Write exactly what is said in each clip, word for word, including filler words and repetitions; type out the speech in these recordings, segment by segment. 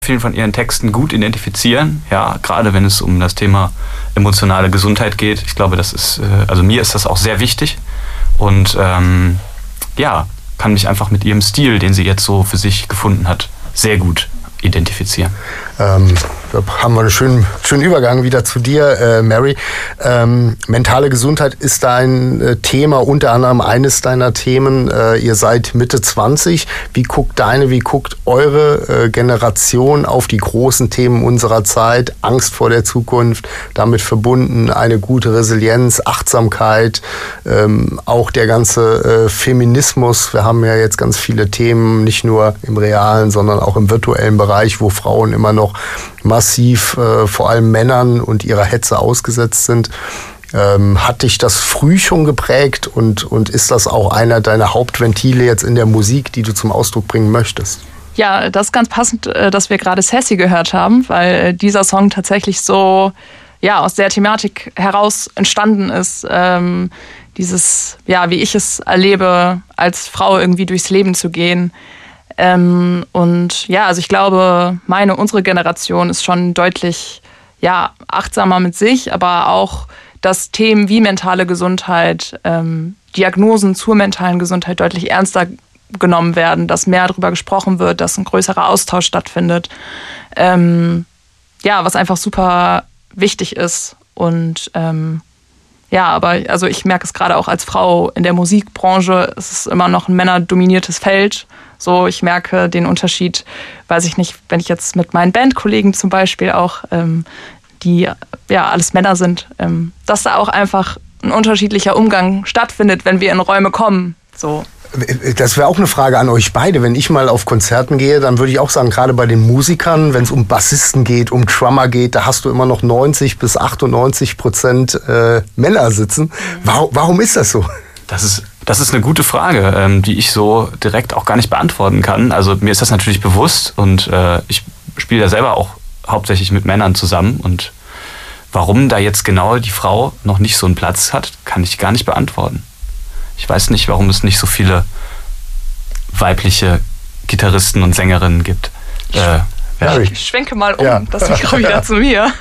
vielen von ihren Texten gut identifizieren, ja, gerade wenn es um das Thema emotionale Gesundheit geht. Ich glaube, das ist, also mir ist das auch sehr wichtig und ähm, ja, kann mich einfach mit ihrem Stil, den sie jetzt so für sich gefunden hat, sehr gut identifizieren. Ähm, da haben wir einen schönen, schönen Übergang wieder zu dir, äh, Mary. Ähm, mentale Gesundheit ist dein äh, Thema, unter anderem eines deiner Themen. Äh, ihr seid Mitte zwanzig. Wie guckt deine, wie guckt eure äh, Generation auf die großen Themen unserer Zeit? Angst vor der Zukunft, damit verbunden eine gute Resilienz, Achtsamkeit, ähm, auch der ganze äh, Feminismus. Wir haben ja jetzt ganz viele Themen, nicht nur im realen, sondern auch im virtuellen Bereich, wo Frauen immer noch massiv äh, vor allem Männern und ihrer Hetze ausgesetzt sind. Ähm, hat dich das früh schon geprägt und, und ist das auch einer deiner Hauptventile jetzt in der Musik, die du zum Ausdruck bringen möchtest? Ja, das ist ganz passend, dass wir gerade Sassy gehört haben, weil dieser Song tatsächlich so ja, aus der Thematik heraus entstanden ist. Ähm, dieses, ja, wie ich es erlebe, als Frau irgendwie durchs Leben zu gehen. Ähm, und ja, also ich glaube, meine, unsere Generation ist schon deutlich ja, achtsamer mit sich, aber auch, dass Themen wie mentale Gesundheit, ähm, Diagnosen zur mentalen Gesundheit deutlich ernster genommen werden, dass mehr darüber gesprochen wird, dass ein größerer Austausch stattfindet. Ähm, ja, was einfach super wichtig ist. Und ähm, ja, aber also ich merke es gerade auch als Frau in der Musikbranche, es ist immer noch ein männerdominiertes Feld. So, ich merke den Unterschied, weiß ich nicht, wenn ich jetzt mit meinen Bandkollegen zum Beispiel auch, ähm, die ja alles Männer sind, ähm, dass da auch einfach ein unterschiedlicher Umgang stattfindet, wenn wir in Räume kommen. So. Das wäre auch eine Frage an euch beide. Wenn ich mal auf Konzerten gehe, dann würde ich auch sagen, gerade bei den Musikern, wenn es um Bassisten geht, um Drummer geht, da hast du immer noch neunzig bis achtundneunzig Prozent äh, Männer sitzen. Mhm. Warum, warum ist das so? Das ist, das ist eine gute Frage, ähm, die ich so direkt auch gar nicht beantworten kann. Also mir ist das natürlich bewusst und äh, ich spiele ja selber auch hauptsächlich mit Männern zusammen. Und warum da jetzt genau die Frau noch nicht so einen Platz hat, kann ich gar nicht beantworten. Ich weiß nicht, warum es nicht so viele weibliche Gitarristen und Sängerinnen gibt. Äh, ja. Ich schwenke mal um, ja. Das Mikro wieder zu mir.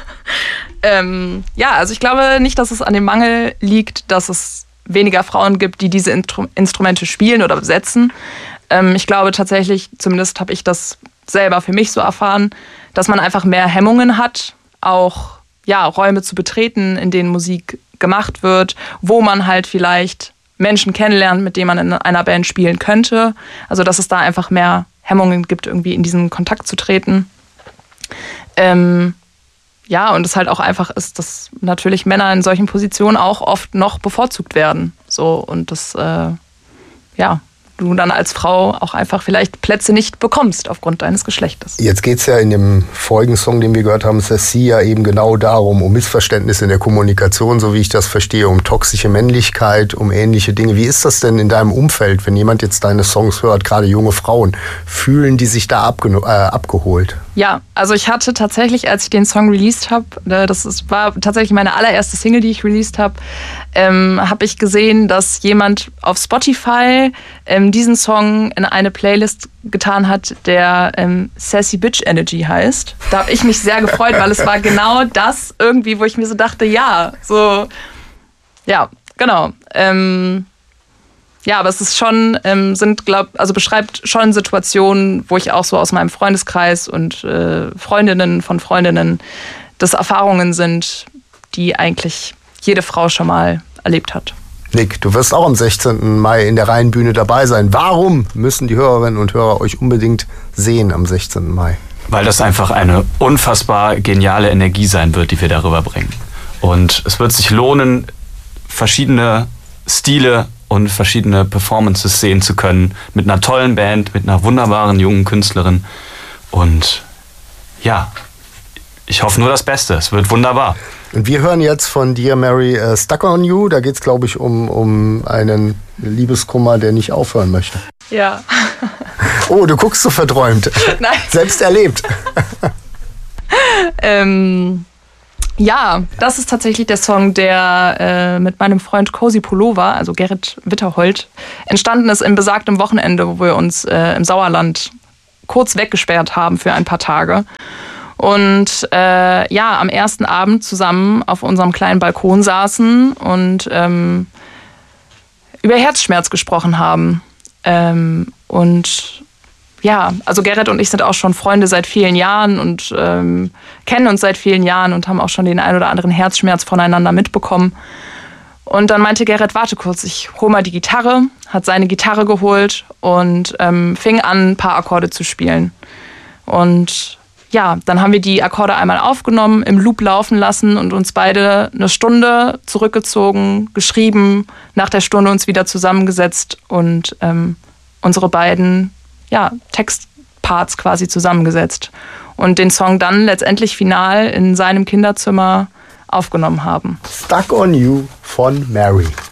Ähm, ja, also ich glaube nicht, dass es an dem Mangel liegt, dass es weniger Frauen gibt, die diese Instru- Instrumente spielen oder besetzen. Ähm, ich glaube tatsächlich, zumindest habe ich das selber für mich so erfahren, dass man einfach mehr Hemmungen hat, auch ja, Räume zu betreten, in denen Musik gemacht wird, wo man halt vielleicht Menschen kennenlernt, mit denen man in einer Band spielen könnte. Also dass es da einfach mehr Hemmungen gibt, irgendwie in diesen Kontakt zu treten. Ähm, ja, und es halt auch einfach ist, dass natürlich Männer in solchen Positionen auch oft noch bevorzugt werden. So, und das, äh, ja, du dann als Frau auch einfach vielleicht Plätze nicht bekommst aufgrund deines Geschlechtes. Jetzt geht es ja in dem vorigen Song, den wir gehört haben, Sassy, ja eben genau darum, um Missverständnisse in der Kommunikation, so wie ich das verstehe, um toxische Männlichkeit, um ähnliche Dinge. Wie ist das denn in deinem Umfeld, wenn jemand jetzt deine Songs hört, gerade junge Frauen, fühlen die sich da abge- äh, abgeholt? Ja, also ich hatte tatsächlich, als ich den Song released habe, das ist, war tatsächlich meine allererste Single, die ich released habe, ähm, habe ich gesehen, dass jemand auf Spotify ähm, diesen Song in eine Playlist getan hat, der ähm, Sassy Bitch Energy heißt. Da habe ich mich sehr gefreut, weil es war genau das irgendwie, wo ich mir so dachte, ja, so, ja, genau. Ähm, Ja, aber es ist schon, ähm, sind, glaub, also beschreibt schon Situationen, wo ich auch so aus meinem Freundeskreis und äh, Freundinnen von Freundinnen, das Erfahrungen sind, die eigentlich jede Frau schon mal erlebt hat. Nick, du wirst auch am sechzehnten Mai in der Rheinbühne dabei sein. Warum müssen die Hörerinnen und Hörer euch unbedingt sehen am sechzehnten Mai? Weil das einfach eine unfassbar geniale Energie sein wird, die wir darüber bringen. Und es wird sich lohnen, verschiedene Stile und verschiedene Performances sehen zu können. Mit einer tollen Band, mit einer wunderbaren jungen Künstlerin. Und ja, ich hoffe nur das Beste. Es wird wunderbar. Und wir hören jetzt von dir, Mary, uh, Stuck on You. Da geht es, glaube ich, um, um einen Liebeskummer, der nicht aufhören möchte. Ja. Oh, du guckst so verträumt. Nein. Selbst erlebt. ähm... Ja, das ist tatsächlich der Song, der äh, mit meinem Freund Cozy Pullover, also Gerrit Witterhold, entstanden ist im besagten Wochenende, wo wir uns äh, im Sauerland kurz weggesperrt haben für ein paar Tage. Und äh, ja, am ersten Abend zusammen auf unserem kleinen Balkon saßen und ähm, über Herzschmerz gesprochen haben. Ähm, und ja, also Gerrit und ich sind auch schon Freunde seit vielen Jahren und ähm, kennen uns seit vielen Jahren und haben auch schon den ein oder anderen Herzschmerz voneinander mitbekommen. Und dann meinte Gerrit, warte kurz, ich hole mal die Gitarre, hat seine Gitarre geholt und ähm, fing an, ein paar Akkorde zu spielen. Und ja, dann haben wir die Akkorde einmal aufgenommen, im Loop laufen lassen und uns beide eine Stunde zurückgezogen, geschrieben, nach der Stunde uns wieder zusammengesetzt und ähm, unsere beiden ja, Textparts quasi zusammengesetzt. Und den Song dann letztendlich final in seinem Kinderzimmer aufgenommen haben. Stuck on You von Mary.